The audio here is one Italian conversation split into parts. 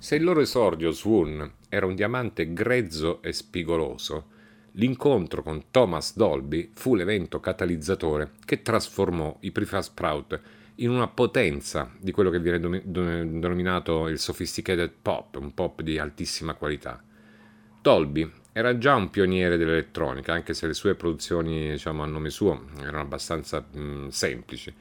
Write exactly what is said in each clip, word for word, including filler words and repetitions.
Se il loro esordio Swoon era un diamante grezzo e spigoloso, l'incontro con Thomas Dolby fu l'evento catalizzatore che trasformò i Prefab Sprout in una potenza di quello che viene domi- denominato il sophisticated pop, un pop di altissima qualità. Dolby era già un pioniere dell'elettronica, anche se le sue produzioni, diciamo, a nome suo erano abbastanza mh, semplici.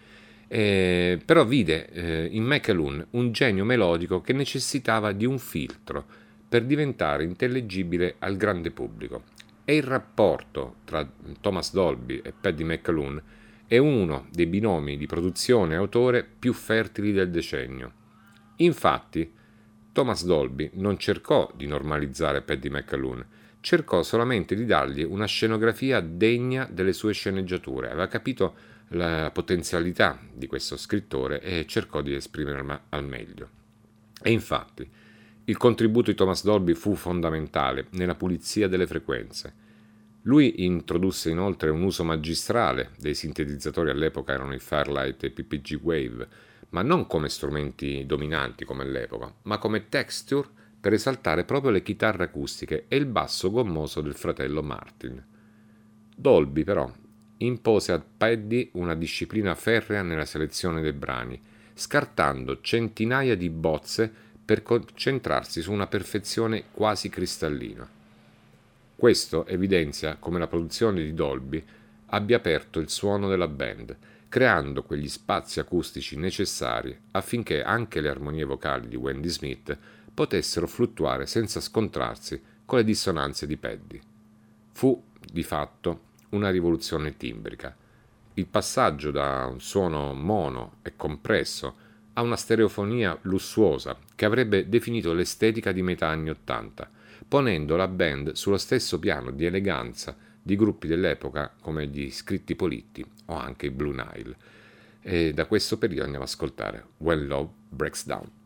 Eh, però vide eh, in McAloon un genio melodico che necessitava di un filtro per diventare intellegibile al grande pubblico. E il rapporto tra Thomas Dolby e Paddy McAloon è uno dei binomi di produzione e autore più fertili del decennio. Infatti, Thomas Dolby non cercò di normalizzare Paddy McAloon, cercò solamente di dargli una scenografia degna delle sue sceneggiature. Aveva capito la potenzialità di questo scrittore e cercò di esprimerla al meglio. E infatti, il contributo di Thomas Dolby fu fondamentale nella pulizia delle frequenze. Lui introdusse inoltre un uso magistrale dei sintetizzatori, all'epoca erano i Fairlight e i P P G Wave, ma non come strumenti dominanti come all'epoca, ma come texture per esaltare proprio le chitarre acustiche e il basso gommoso del fratello Martin. Dolby però impose a Paddy una disciplina ferrea nella selezione dei brani, scartando centinaia di bozze per concentrarsi su una perfezione quasi cristallina. Questo evidenzia come la produzione di Dolby abbia aperto il suono della band, creando quegli spazi acustici necessari affinché anche le armonie vocali di Wendy Smith potessero fluttuare senza scontrarsi con le dissonanze di Paddy. Fu, di fatto, una rivoluzione timbrica. Il passaggio da un suono mono e compresso a una stereofonia lussuosa che avrebbe definito l'estetica di metà anni Ottanta, ponendo la band sullo stesso piano di eleganza di gruppi dell'epoca come gli Scritti Politti o anche i Blue Nile. E da questo periodo andiamo ad ascoltare When Love Breaks Down.